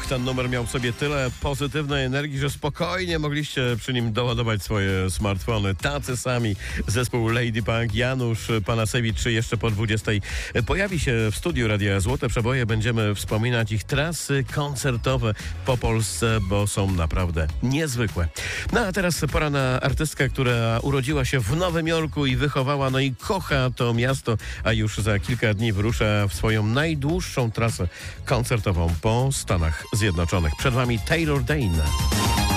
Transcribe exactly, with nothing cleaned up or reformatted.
Ten numer miał w sobie tyle pozytywnej energii, że spokojnie mogliście przy nim doładować swoje smartfony. Tacy sami zespół Lady Punk, Janusz Panasewicz jeszcze po dwudziestej pojawi się w studiu Radia Złote Przeboje. Będziemy wspominać ich trasy koncertowe po Polsce, bo są naprawdę niezwykłe. No a teraz pora na artystkę, która urodziła się w Nowym Jorku i wychowała, no i kocha to miasto, a już za kilka dni wyrusza w swoją najdłuższą trasę koncertową po Stanach Zjednoczonych. Przed wami Taylor Dayne.